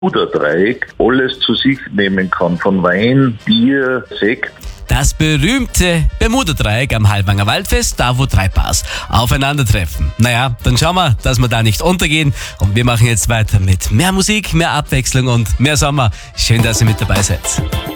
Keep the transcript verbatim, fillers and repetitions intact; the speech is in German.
Bermuda-Dreieck alles zu sich nehmen kann, von Wein, Bier, Sekt. Das berühmte Bermuda-Dreieck am Halvanger Waldfest, da wo drei Bars aufeinandertreffen. Naja, dann schauen wir, dass wir da nicht untergehen. Und wir machen jetzt weiter mit mehr Musik, mehr Abwechslung und mehr Sommer. Schön, dass ihr mit dabei seid.